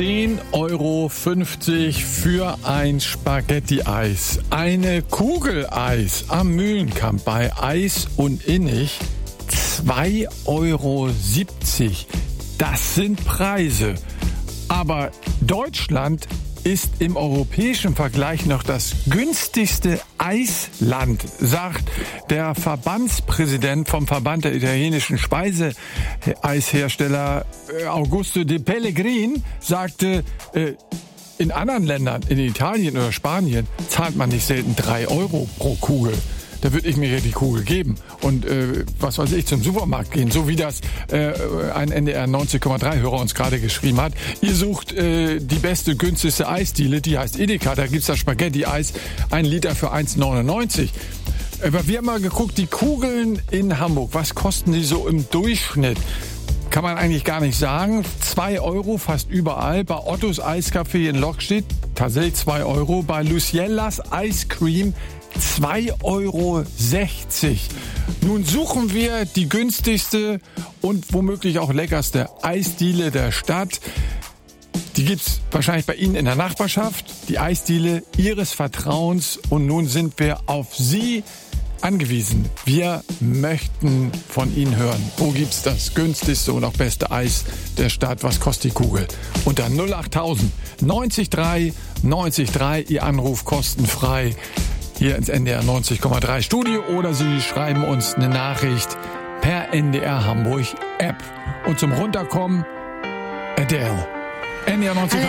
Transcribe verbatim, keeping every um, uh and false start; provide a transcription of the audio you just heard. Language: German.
zehn Euro fünfzig für ein Spaghetti-Eis. Eine Kugel Eis am Mühlenkamp bei Eis und Innig zwei Euro siebzig. Das sind Preise. Aber Deutschland ist im europäischen Vergleich noch das günstigste Eisland, sagt der Verbandspräsident vom Verband der italienischen Speiseeishersteller Augusto De Pellegrin, sagte, äh, in anderen Ländern, in Italien oder Spanien, zahlt man nicht selten drei Euro pro Kugel. Da würde ich mir ja die Kugel geben und äh, was weiß ich, zum Supermarkt gehen, so wie das äh, ein N D R neunzig Komma drei Hörer uns gerade geschrieben hat. Ihr sucht äh, die beste, günstigste Eisdiele, die heißt Edeka, da gibt's das Spaghetti-Eis, ein Liter für eins neunundneunzig. Aber wir haben mal geguckt, die Kugeln in Hamburg, was kosten die so im Durchschnitt? Kann man eigentlich gar nicht sagen. zwei Euro fast überall. Bei Ottos Eiscafé in Lokstedt tatsächlich zwei Euro. Bei Luciellas Ice Cream zwei Euro sechzig. Nun suchen wir die günstigste und womöglich auch leckerste Eisdiele der Stadt. Die gibt's wahrscheinlich bei Ihnen in der Nachbarschaft. Die Eisdiele Ihres Vertrauens. Und nun sind wir auf Sie angewiesen. Wir möchten von Ihnen hören. Wo gibt's das günstigste und auch beste Eis der Stadt? Was kostet die Kugel? Unter null achttausend neunzig drei neunzig drei. Ihr Anruf kostenfrei hier ins N D R neunzig Komma drei Studio oder Sie schreiben uns eine Nachricht per N D R Hamburg App. Und zum Runterkommen Adele. N D R neunzig Komma drei.